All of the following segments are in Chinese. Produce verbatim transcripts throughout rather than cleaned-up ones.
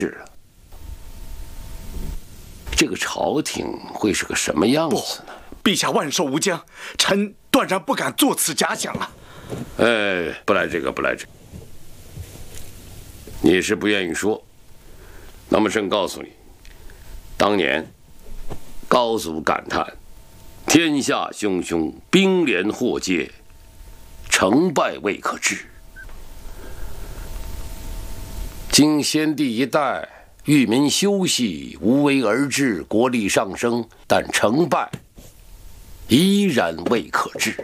是啊，这个朝廷会是个什么样子呢？ 陛下万寿无疆，臣断然不敢作此假想啊！ 哎，不来这个，不来这个。你是不愿意说，那么朕告诉你，当年高祖感叹天下汹汹，兵连祸结，成败未可知。经先帝一代，裕民休息，无为而治，国力上升，但成败依然未可知。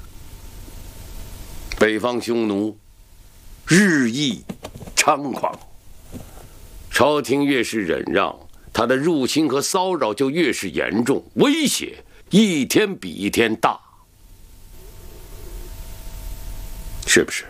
北方匈奴日益猖狂，朝廷越是忍让，他的入侵和骚扰就越是严重，威胁一天比一天大，是不是？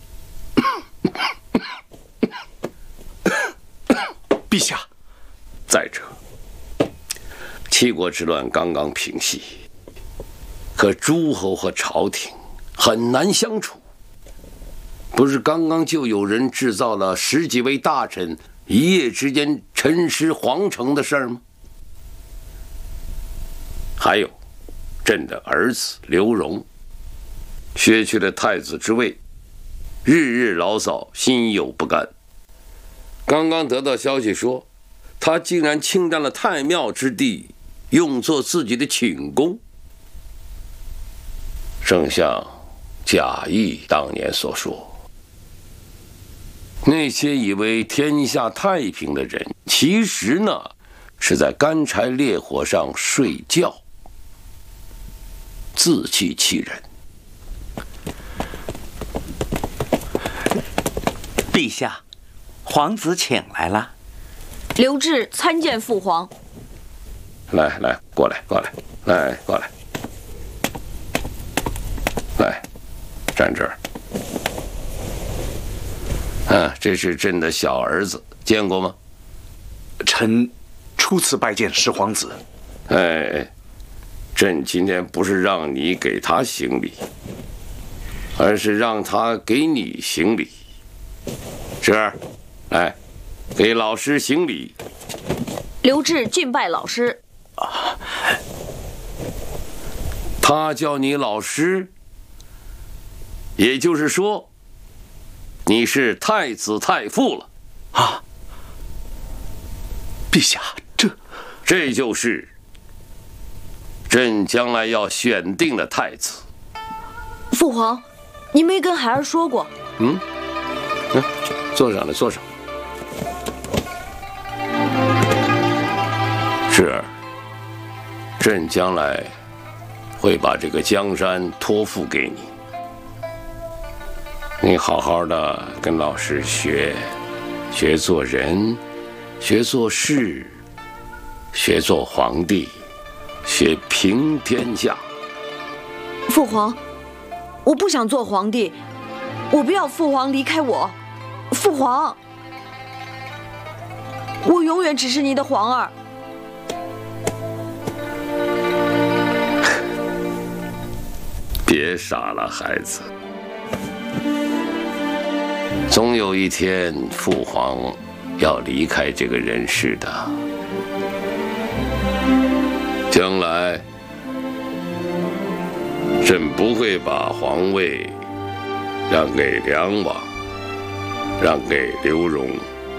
陛下， 再者，七国之乱刚刚平息，可诸侯和朝廷很难相处。不是刚刚就有人制造了十几位大臣一夜之间沉尸皇城的事儿吗？还有，朕的儿子刘荣削去了太子之位，日日牢骚，心有不甘。刚刚得到消息说，他竟然侵占了太庙之地，用作自己的寝宫。正像贾谊当年所说，那些以为天下太平的人，其实呢是在干柴烈火上睡觉，自欺欺人。 陛下，皇子请来了。 刘志参见父皇。 来来，过来过来，来过来，来，站这儿。啊，这是朕的小儿子，见过吗？ 臣初次拜见十皇子。 哎，朕今天不是让你给他行礼，而是让他给你行礼。侄儿，来，给老师行礼。 刘志敬拜老师。 他叫你老师，也就是说，你是太子太傅了啊！陛下，这这就是朕将来要选定的太子。 父皇，您没跟孩儿说过。 嗯，嗯，坐上来，坐上。是儿，朕将来会把这个江山托付给你。你好好的跟老师学，学做人，学做事，学做皇帝，学平天下。 父皇，我不想做皇帝，我不要父皇离开我。父皇，我永远只是你的皇儿。 别傻了，孩子。总有一天，父皇要离开这个人世的。将来，朕不会把皇位让给梁王，让给刘荣，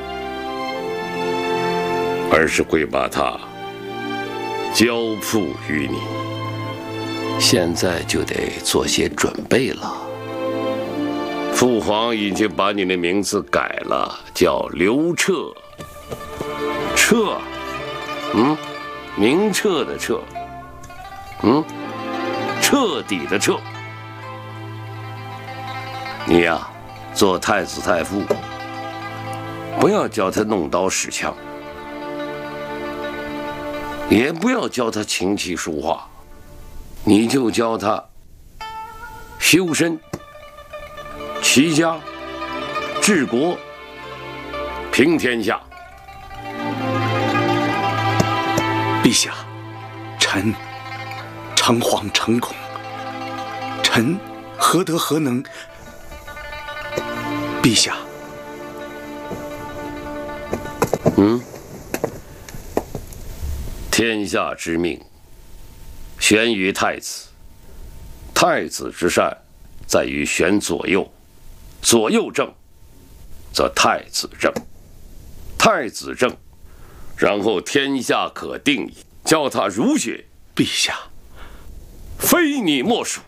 而是会把它交付于你。现在就得做些准备了。父皇已经把你的名字改了，叫刘彻。彻，嗯，明澈的澈，嗯，彻底的彻。你呀，做太子太傅，不要教他弄刀使枪，也不要教他琴棋书画。你就教他修身、齐家、治国、平天下。 陛下，臣诚惶诚恐，臣何德何能？陛下， 嗯，天下之命，悬于太子。太子之善，在于选左右，左右正，则太子正；太子正，然后天下可定矣。叫他如雪， 陛下， 非你莫属。